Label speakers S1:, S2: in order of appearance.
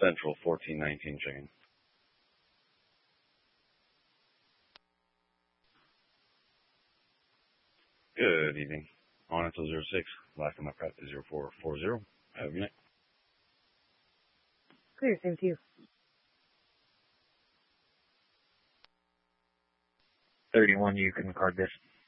S1: Central 1419 chicken. Good evening. On until 06. Last time I prepped is 0440. Have a good night.
S2: Clear, same to you.
S3: 31, you can card this.